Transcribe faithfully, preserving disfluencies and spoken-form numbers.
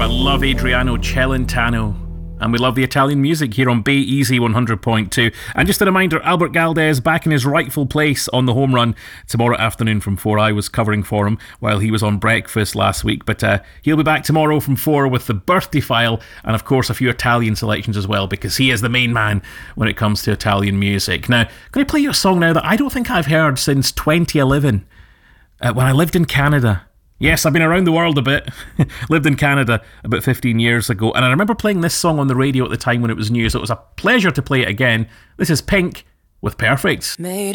I love Adriano Celentano. And we love the Italian music here on Bay Easy one hundred point two. And just a reminder, Albert Galdes back in his rightful place on the home run tomorrow afternoon from four. I was covering for him while he was on breakfast last week. But uh, he'll be back tomorrow from four with the birthday file and, of course, a few Italian selections as well, because he is the main man when it comes to Italian music. Now, I'm going to play you a song now that I don't think I've heard since twenty eleven, uh, when I lived in Canada. Yes, I've been around the world a bit. Lived in Canada about fifteen years ago. And I remember playing this song on the radio at the time when it was new, so it was a pleasure to play it again. This is Pink with Perfect. Made